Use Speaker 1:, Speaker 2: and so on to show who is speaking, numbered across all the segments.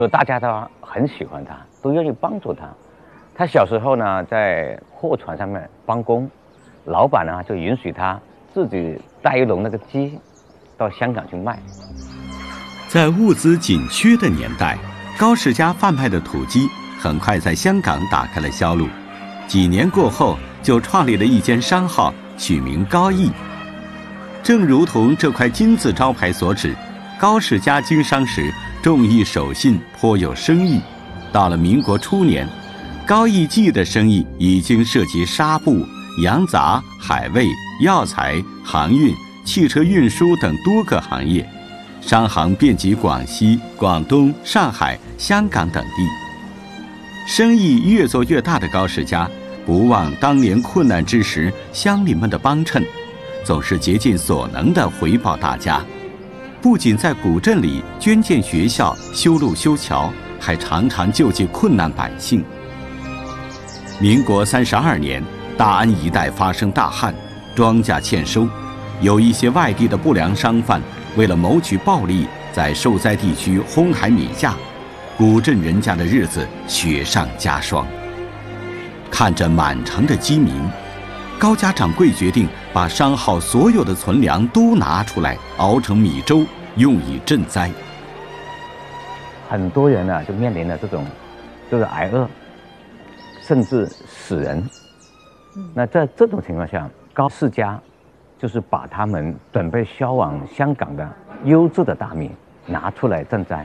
Speaker 1: 大家都很喜欢他，都愿意帮助他。他小时候呢，在货船上面帮工，老板呢就允许他自己带一笼那个鸡到香港去卖。
Speaker 2: 在物资紧缺的年代，高世家贩卖的土鸡很快在香港打开了销路。几年过后，就创立了一间商号，取名高义。正如同这块金字招牌所指，高世家经商时重义守信，颇有生意。到了民国初年，高义记的生意已经涉及纱布、洋杂、海味、药材、航运、汽车运输等多个行业，商行遍及广西、广东、上海、香港等地。生意越做越大的高世家，不忘当年困难之时乡邻们的帮衬，总是竭尽所能地回报大家。不仅在古镇里捐建学校、修路修桥，还常常救济困难百姓。民国32年，大安一带发生大旱，庄稼欠收，有一些外地的不良商贩为了谋取暴利，在受灾地区哄抬米价，古镇人家的日子雪上加霜。看着满城的饥民，高家掌柜决定把商号所有的存粮都拿出来，熬成米粥，用以赈灾。
Speaker 1: 很多人呢就面临了这种，就是挨饿，甚至死人。那在这种情况下，高世家就是把他们准备销往香港的优质的大米拿出来赈灾。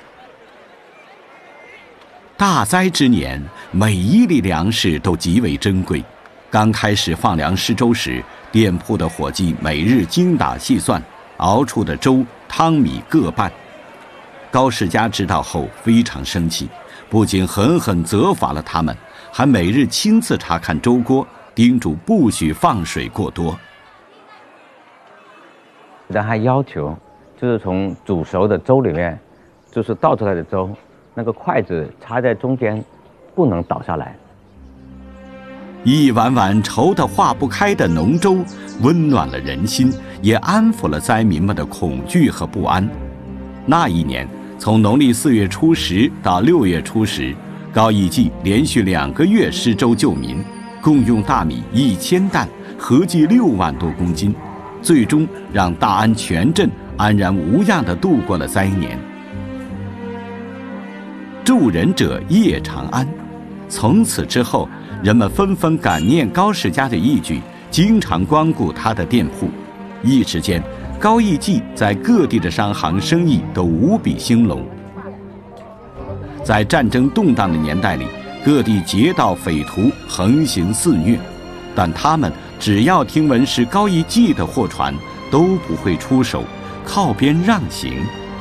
Speaker 2: 大灾之年，每一粒粮食都极为珍贵。刚开始放粮施粥时，店铺的伙计每日精打细算，熬出的粥汤米各半。高世家知道后非常生气，不仅狠狠责罚了他们，还每日亲自查看粥锅，叮嘱不许放水过多。
Speaker 1: 然后还要求，就是从煮熟的粥里面，就是倒出来的粥，那个筷子插在中间，不能倒下来。
Speaker 2: 一碗碗稠得化不开的浓粥，温暖了人心，也安抚了灾民们的恐惧和不安。那一年，从农历4月初10到6月初10，高义记连续2个月施粥救民，共用大米1000担，合计6万多公斤，最终让大安全镇安然无恙地度过了灾年。助人者夜长安。从此之后，人们纷纷感念高世家的义举，经常光顾他的店铺。一时间，高义记在各地的商行生意都无比兴隆。在战争动荡的年代里，各地劫盗匪徒横行肆虐，但他们只要听闻是高义记的货船，都不会出手，靠边让行。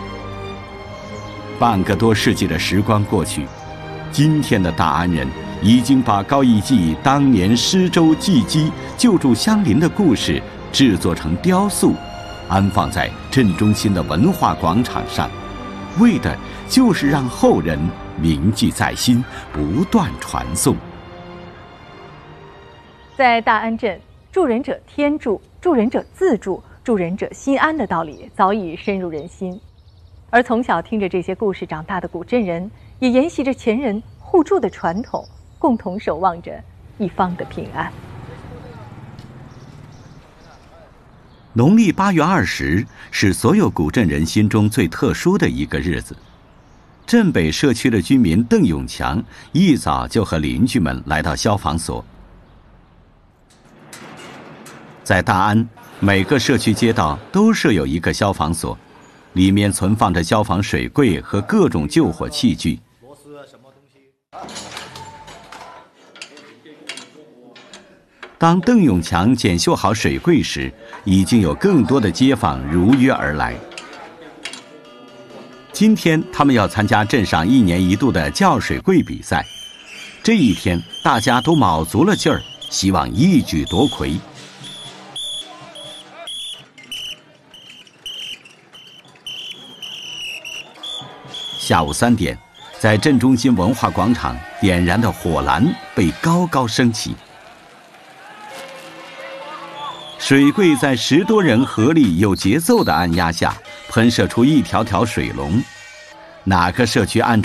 Speaker 2: 半个多世纪的时光过去，今天的大安人已经把高义记当年施粥济饥、救助乡邻的故事制作成雕塑，安放在镇中心的文化广场上，为的就是让后人铭记在心，不断传颂。
Speaker 3: 在大安镇，助人者天助，助人者自助，助人者心安的道理早已深入人心。而从小听着这些故事长大的古镇人，也沿袭着前人互助的传统，共同守望着一方的平安。
Speaker 2: 农历8月20是所有古镇人心中最特殊的一个日子。镇北社区的居民邓永强一早就和邻居们来到消防所。在大安，每个社区街道都设有一个消防所，里面存放着消防水柜和各种救火器具。当邓永强检修好水柜时，已经有更多的街坊如约而来。今天他们要参加镇上1年1度的叫水柜比赛，这一天大家都卯足了劲儿，希望一举夺魁。下午3点，在镇中心文化广场点燃的火蓝被高高升起，水柜在10多人合力有节奏的按压下，喷射出一条条水龙。 哪个社区按